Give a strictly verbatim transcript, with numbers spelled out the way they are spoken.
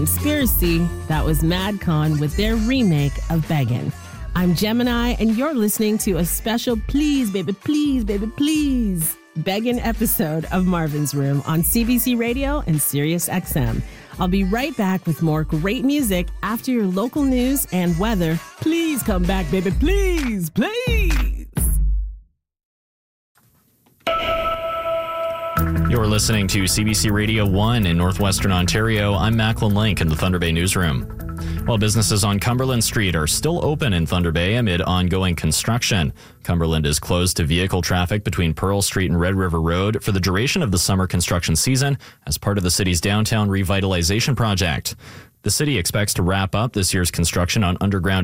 Conspiracy, that was MadCon with their remake of Beggin'. I'm Gemini, and you're listening to a special Please, Baby, Please, Baby, Please Beggin' episode of Marvin's Room on C B C Radio and Sirius X M. I'll be right back with more great music after your local news and weather. Please come back, baby, please, please. You're listening to C B C Radio one in Northwestern Ontario. I'm Macklin Link in the Thunder Bay newsroom. While businesses on Cumberland Street are still open in Thunder Bay amid ongoing construction, Cumberland is closed to vehicle traffic between Pearl Street and Red River Road for the duration of the summer construction season as part of the city's downtown revitalization project. The city expects to wrap up this year's construction on underground